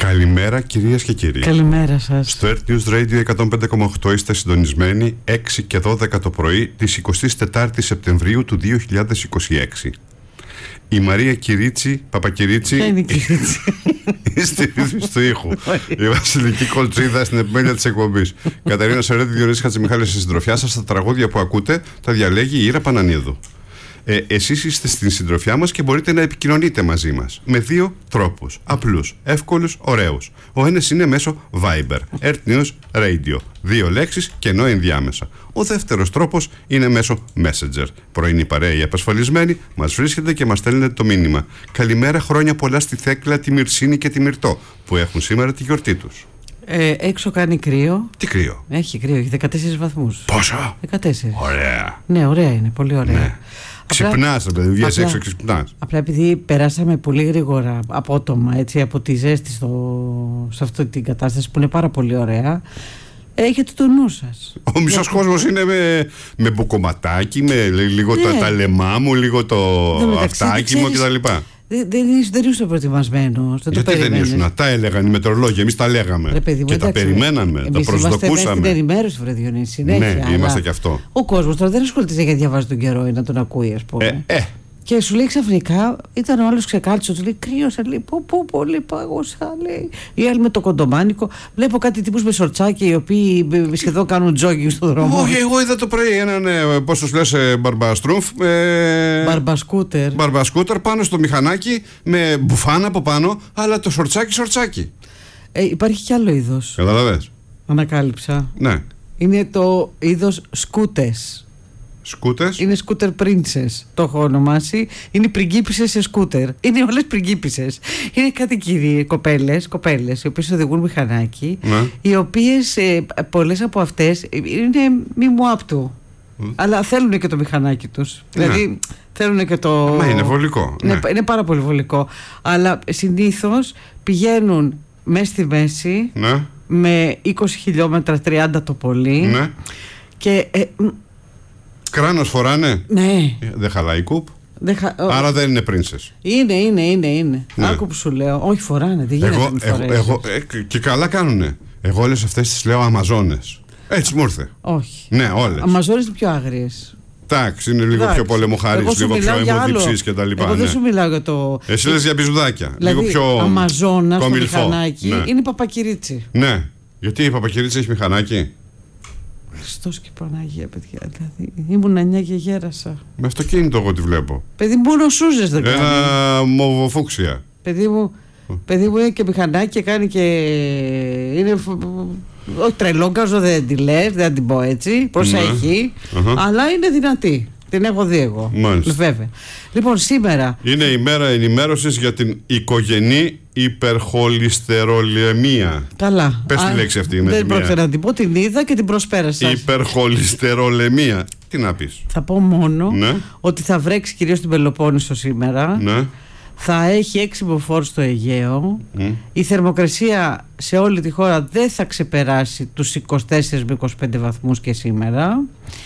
Καλημέρα κυρίες και κύριοι. Καλημέρα σας. Στο Earth News Radio 105,8 είστε συντονισμένοι 6 και 12 το πρωί της 24ης Σεπτεμβρίου του 2026. Η Μαρία Κυρίτσι, Παπακυρίτσι, είναι η Κυρίτσι. στη ρύθμιση του ήχου. Η Βασιλική Κολτσίδα στην επιμέλεια της εκπομπής. Καταρίνα Σερέτη, Διονύση Χατζημιχάλη στη συντροφιά σας. Τα τραγούδια που ακούτε τα διαλέγει η Ήρα Πανανίδου. Εσείς είστε στην συντροφιά μας και μπορείτε να επικοινωνείτε μαζί μας με δύο τρόπους. Απλούς, εύκολους, ωραίους. Ο ένας είναι μέσω Viber, Earth News Radio. 2 λέξεις και ενώ ενδιάμεσα. Ο δεύτερος τρόπος είναι μέσω Messenger. Πρωινή παρέα ή απασφαλισμένη μας βρίσκεται και μας στέλνετε το μήνυμα. Καλημέρα, χρόνια πολλά στη Θέκλα, τη Μυρσίνη και τη Μυρτώ που έχουν σήμερα τη γιορτή τους. Έξω κάνει κρύο. Τι κρύο? Έχει κρύο, έχει 14 βαθμούς. Πόσο? 14. Ωραία. Ναι, ωραία είναι, πολύ ωραία. Ναι. Ξυπνάς, δηλαδή, βγαίνεις έξω και ξυπνάς. Απλά επειδή περάσαμε πολύ γρήγορα απότομα, έτσι, από τη ζέστη σε αυτή την κατάσταση που είναι πάρα πολύ ωραία, έχετε το νου σας. Ο μισός κόσμος είναι με μπουκοματάκι, με λίγο τα λεμά μου, λίγο το αυτάκι μου κτλ. Δεν ήσουν προετοιμασμένος. Γιατί δεν ήσουν? Τα έλεγαν οι μετεωρολόγοι, εμείς τα λέγαμε. Και τα περιμέναμε, τα προσδοκούσαμε. Είμαστε στην ενημέρωση, βρε Διονύση, συνέχεια. Ναι, είμαστε κι αυτό. Ο κόσμος τώρα δεν ασχολείται για να διαβάζει τον καιρό ή να τον ακούει, ας πούμε. Και σου λέει ξαφνικά, ήταν ο άλλος ξεκάλτσος, του λέει κρύωσα, λέει πολύ πάγωσα, λέει. Ή άλλοι με το κοντομάνικο. Βλέπω κάτι τύπους με σορτσάκια οι οποίοι σχεδόν κάνουν τζόγινγκ στον δρόμο. Όχι, εγώ είδα το πρωί έναν, πώς τους λες, μπαρμπαστρούμφ. Μπαρμπασκούτερ πάνω στο μηχανάκι με μπουφάνα από πάνω, αλλά το σορτσάκι. Υπάρχει κι άλλο είδος. Καταλαβες? Ανακάλυψα. Ναι. Είναι το είδος σκούτες. Σκούτες. Είναι σκούτερ princess, το έχω ονομάσει. Είναι οι πριγκίπισσες σε σκούτερ. Είναι όλες πριγκίπισσες. Είναι κάτι κύριοι, κοπέλες, οι οποίες οδηγούν μηχανάκι, ναι. Οι οποίες πολλές από αυτές είναι μη μου άπτου. Αλλά θέλουν και το μηχανάκι τους. Ναι. Δηλαδή θέλουν και το. Μα είναι βολικό. Ναι. Είναι πάρα πολύ βολικό. Αλλά συνήθως πηγαίνουν μέσα στη μέση, ναι. Με 20 χιλιόμετρα, 30 το πολύ. Ναι. Και. Κράνος φοράνε. Ναι. Δεν χαλάει κουπ. Άρα δεν είναι princess. Είναι. Ναι. Άκου που σου λέω. Όχι, φοράνε. Δεν γίνεται. Εγώ και καλά κάνουνε. Εγώ όλες αυτές τις λέω Αμαζόνες. Έτσι μου ήρθε. Όχι. Ναι, όλες. Αμαζόνες είναι πιο άγριες. Εντάξει, είναι λίγο πιο πολεμοχάρης, λίγο πιο αιμοδιψής και τα λοιπά. Εγώ δεν σου μιλάω για το. Εσύ λες για μπιζουδάκια. Δηλαδή, λίγο πιο. Αμαζόνα στο μηχανάκι, ναι. Είναι Παπακυρίτσι. Ναι. Γιατί η Παπακυρίτσι έχει μηχανάκι? Χριστός και Παναγία, παιδιά. Δηλαδή, ήμουν 9 και γέρασα. Με αυτοκίνητο εγώ τη βλέπω. Παιδί μου, μόνο σούζες δεν κάνει. Ένα μοβοφούξια. Παιδί μου είναι και μηχανάκι και κάνει και. Είναι. Όχι τρελόγκαζο, δεν τη λες, δεν την πω έτσι. Προσέχει. Αλλά είναι δυνατή. Την έχω δει εγώ. Μάλιστα. Βέβαια. Λοιπόν, σήμερα. Είναι η μέρα ενημέρωσης για την οικογενή υπερχολυστερολεμία. Καλά. Πες τη λέξη αυτή με δεν πρόκειται να την πω, την είδα και την προσπέρασα. Υπερχολυστερολεμία. Τι να πεις? Θα πω μόνο, ναι, ότι θα βρέξει κυρίως στην Πελοπόννησο σήμερα. Ναι. Θα έχει έξιμο φόρο στο Αιγαίο. Η θερμοκρασία σε όλη τη χώρα δεν θα ξεπεράσει τους 24 με 25 βαθμούς και σήμερα.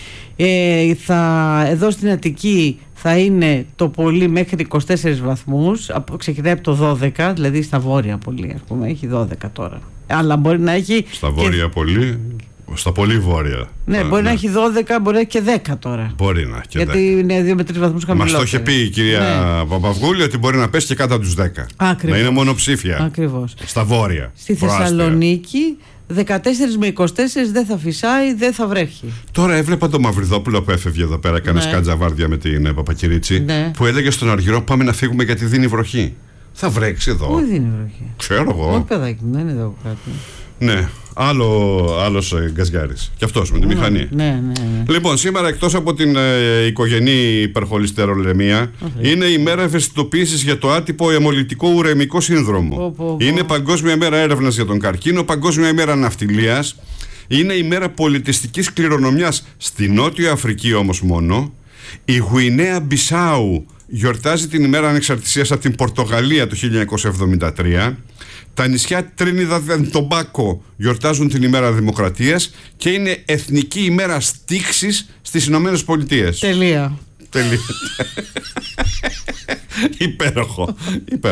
Εδώ στην Αττική θα είναι το πολύ μέχρι 24 βαθμούς. Ξεκινάει από το 12, δηλαδή στα βόρεια πολύ, ας πούμε. Έχει 12 τώρα. Αλλά μπορεί να έχει. Στα βόρεια πολύ. Στα πολύ βόρεια. Ναι, μπορεί να έχει 12, μπορεί να έχει και 10 τώρα. Μπορεί να έχει και 10. Γιατί είναι 2 με 3 βαθμούς χαμηλότερα. Μας το είχε πει η κυρία Παπαυγούλη ότι μπορεί να πέσει και κάτω από τους 10. Ακριβώς. Να είναι μονοψήφια. Ακριβώς. Στα βόρεια. Στη Θεσσαλονίκη 14 με 24 δεν θα φυσάει, δεν θα βρέχει. Τώρα έβλεπα τον Μαυριδόπουλο που έφευγε εδώ πέρα, έκανε σκάτζα βάρδια με την Παπακυρίτσι, ναι, που έλεγε στον Αργυρό πάμε να φύγουμε γιατί δίνει βροχή. Θα βρέξει εδώ? Πού δίνει βροχή? Ξέρω εγώ. Όχι παιδάκι μου, δεν είναι εδώ κάτι. Ναι, άλλος γκαζιάρης. Και αυτός με τη μηχανή. Ναι. Λοιπόν, σήμερα εκτός από την οικογενή υπερχολυστερολεμία, είναι η μέρα ευαισθητοποίησης για το άτυπο αιμολυτικό ουρεμικό σύνδρομο. Είναι Παγκόσμια μέρα έρευνας για τον καρκίνο, Παγκόσμια ημέρα ναυτιλίας. Είναι η μέρα πολιτιστικής κληρονομιάς στη Νότια Αφρική όμως μόνο. Η Γουινέα Μπισάου γιορτάζει την ημέρα ανεξαρτησίας από την Πορτογαλία το 1973. Τα νησιά Τρίνιδαντ και Τομπάκο γιορτάζουν την ημέρα Δημοκρατίας και είναι εθνική ημέρα στίξης στις Ηνωμένες Πολιτείες. Τελεία. Υπέροχο.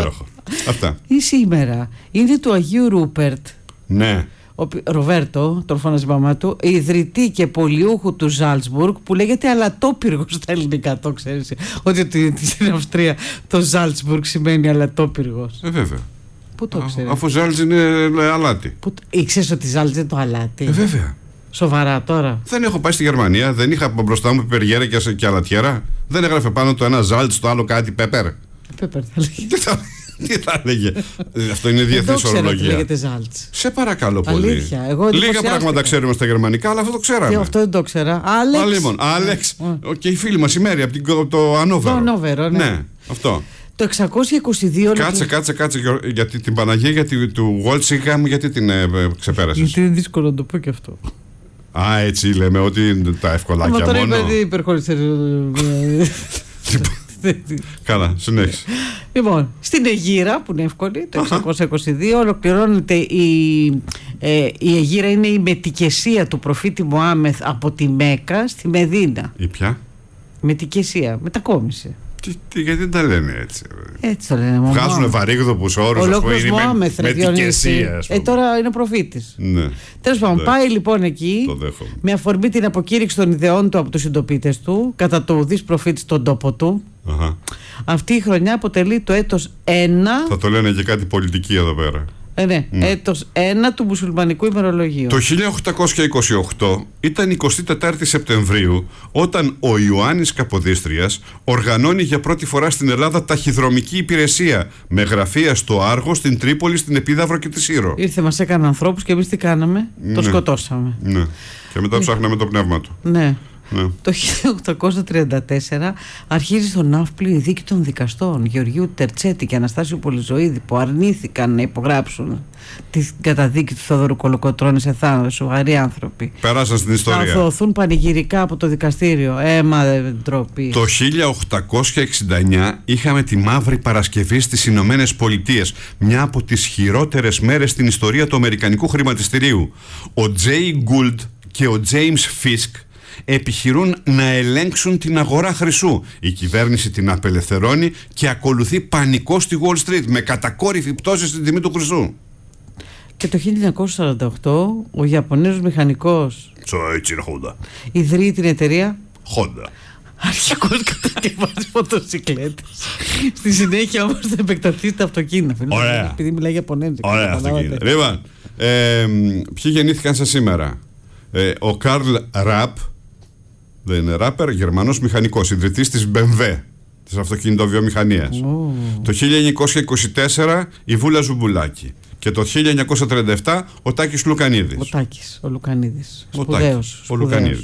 Αυτά. Ή σήμερα είναι του Αγίου Ρούπερτ. Ναι. Ροβέρτο, τον φώναζε η μαμά του, ιδρυτή και πολιούχου του Ζάλτσμπουργκ, που λέγεται αλατόπυργο στα ελληνικά. Το ξέρεις, ότι στην Αυστρία το Ζάλτσμπουργκ σημαίνει αλατόπυργο. Βέβαια. Πού το ξέρεις? Αφού Ζάλτζ είναι αλάτι. Ήξερες ότι Ζάλτζ είναι το αλάτι? Βέβαια. Σοβαρά τώρα? Δεν έχω πάει στη Γερμανία, δεν είχα μπροστά μου πιπεριέρα και αλατιέρα. Δεν έγραφε πάνω το ένα Ζάλτζ, το άλλο κάτι πέπερ. Πέπερ θα λέγε. Τι θα έλεγε? Αυτό είναι διεθνής ορολογία. Λέγεται Ζάλτς. Σε παρακαλώ πολύ. Αλήθεια. Λίγα πράγματα ξέρουμε στα γερμανικά, αλλά αυτό το ξέραμε. Αυτό δεν το ξέρα. Άλεξ. Και η φίλη μας η Μέρη από το Ανόβερο. Το Ανόβερο, ναι. Αυτό. Το 622. Κάτσε. Γιατί την Παναγία του Walsingham, γιατί την ξεπέρασες? Γιατί είναι δύσκολο να το πω και αυτό. Α, έτσι λέμε, ότι τα ευκολάκια μόνο. Τώρα είπε υπερχώρησε. Καλά, συνέχισε. Λοιπόν, στην Αιγύρα, που είναι εύκολη, το 622 ολοκληρώνεται η Αιγύρα, είναι η μετικεσία του προφήτη Μωάμεθ από τη Μέκα στη Μεδίνα. Η ποια? Μετικεσία, μετακόμισε. Γιατί δεν τα λένε έτσι? Έτσι το λένε. Βγάζουν βαρύγδοπους όρους. Ολόκληρος Μωάμεθ, μετικεσία. Τώρα είναι προφήτης. Ναι. Τέλος πάντων, πάει λοιπόν εκεί με αφορμή την αποκήρυξη των ιδεών του από τους συντοπίτες του, κατά το ουδής προφήτης στον τόπο του. Αυτή η χρονιά αποτελεί το έτος 1. Θα το λένε και κάτι πολιτική εδώ πέρα. Ναι. Έτος 1 του μουσουλμανικού ημερολογίου. Το 1828 ήταν 24 Σεπτεμβρίου, όταν ο Ιωάννης Καποδίστριας οργανώνει για πρώτη φορά στην Ελλάδα ταχυδρομική υπηρεσία, με γραφεία στο Άργο, στην Τρίπολη, στην Επίδαυρο και τη Σύρο. Ήρθε, μας έκανε ανθρώπους και εμείς τι κάναμε? Το σκοτώσαμε. Ναι. Και μετά ψάχναμε το πνεύμα του. Ναι. Το 1834 αρχίζει στο Ναύπλιο η δίκη των δικαστών Γεωργίου Τερτσέτη και Αναστάσιου Πολυζωίδη, που αρνήθηκαν να υπογράψουν την καταδίκη του Θοδωρού Κολοκοτρώνη σε θάνατο. Σοβαροί άνθρωποι. Περάσαν στην ιστορία. Θα αθωωωθούν πανηγυρικά από το δικαστήριο. Ντροπή. Το 1869 είχαμε τη Μαύρη Παρασκευή στις Ηνωμένες Πολιτείες, μια από τις χειρότερες μέρες στην ιστορία του αμερικανικού χρηματιστηρίου. Ο Τζέι Γκούλντ και ο Τζέιμς Φίσκ επιχειρούν να ελέγξουν την αγορά χρυσού. Η κυβέρνηση την απελευθερώνει και ακολουθεί πανικό στη Wall Street, με κατακόρυφη πτώση στην τιμή του χρυσού. Και το 1948 ο Ιαπωνέζος μηχανικός ιδρύει την εταιρεία Honda. Αρχικώς κατασκευάζει μοτοσυκλέτες. Στη συνέχεια όμως θα επεκταθεί στα αυτοκίνητα. Ωραία. Επειδή μιλάει Ιαπωνέζικα. Ωραία αυτοκίνητα. Λοιπόν, ποιοι γεννήθηκαν σε σήμερα? Ο Καρλ Ραπ, δεν είναι ράπερ, Γερμανός μηχανικός, ιδρυτής της BMW, της αυτοκινητοβιομηχανίας. Το 1924 η Βούλα Ζουμπουλάκη. Και το 1937 ο Τάκης Λουκανίδης. Ο Λουκανίδης. Σπουδαίος. Ο Λουκανίδης.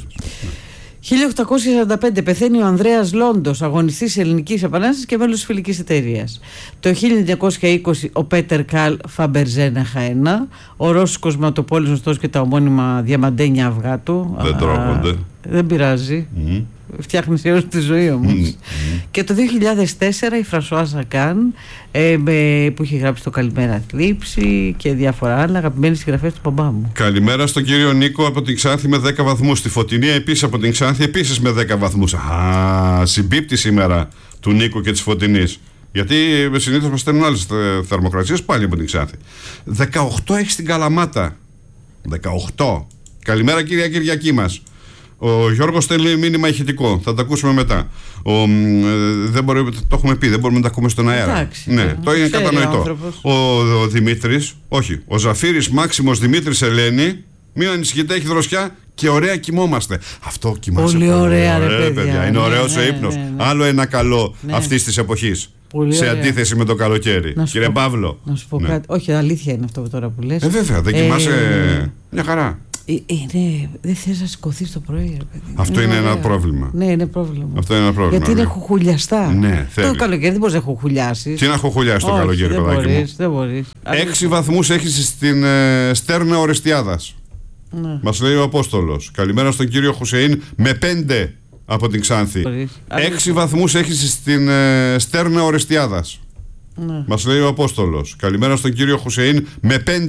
1845 πεθαίνει ο Ανδρέας Λόντος, αγωνιστής της Ελληνικής Επανάστασης και μέλος της Φιλικής Εταιρείας. Το 1920 ο Πέτερ Καλ Φαμπερζέναχα 1, ο Ρώσος κοσματοπόλης γνωστός και τα ομώνυμα διαμαντένια αυγά του. Δεν τρώγονται. Δεν πειράζει. Φτιάχνει σε όλη τη ζωή όμως. Και το 2004 η Φρανσουάζα Καν, που είχε γράψει το Καλημέρα Θλίψη και διάφορα άλλα, αγαπημένοι συγγραφές του μπαμπά μου. Καλημέρα στον κύριο Νίκο από την Ξάνθη με 10 βαθμούς. Στη Φωτεινία επίσης από την Ξάνθη, επίσης με 10 βαθμούς. Συμπίπτει σήμερα του Νίκου και της Φωτεινής. Γιατί συνήθως μας στέλνουν άλλες θερμοκρασίες, πάλι από την Ξάνθη. 18 έχει στην Καλαμάτα. 18. Καλημέρα κυρία Κυριακή μας. Ο Γιώργος στέλνει μήνυμα ηχητικό. Θα τα ακούσουμε μετά. Δεν το έχουμε πει, δεν μπορούμε να τα ακούμε στον αέρα. Εντάξει, ναι, το είναι κατανοητό. Ο Δημήτρης, όχι, ο Ζαφύρης Μάξιμος Δημήτρης Ελένη, μην ανησυχείτε, έχει δροσιά και ωραία κοιμόμαστε. Αυτό κοιμάσαι πολύ ωραία, ρε παιδιά. Είναι ωραίος ο ύπνος. Άλλο ένα καλό αυτής της εποχής. Σε αντίθεση με το καλοκαίρι. Κύριε Παύλο. Να σου πω κάτι. Όχι, αλήθεια είναι αυτό τώρα που λες. Βέβαια, δεν κοιμάσαι μια χαρά. Δεν θες να σηκωθείς το πρωί, ρε παιδί. Αυτό είναι ένα πρόβλημα. Ναι, είναι πρόβλημα. Αυτό είναι ένα πρόβλημα. Γιατί είναι χουχουλιαστά. Ναι, το καλοκαίρι δεν μπορείς να χουχουλιάσεις. Τι να χουχουλιάσεις το καλοκαίρι, παιδάκι μου? Δεν μπορείς. 6 βαθμούς έχεις στην Στέρνα Ορεστιάδας. Ναι. Μας λέει ο Απόστολος. Καλημέρα στον κύριο Χουσεΐν με 5 από την Ξάνθη. 6 βαθμούς έχεις στην Στέρνα Ορεστιάδας. Ναι. Μας λέει ο Απόστολος. Καλημέρα στον κύριο Χουσεΐν με 5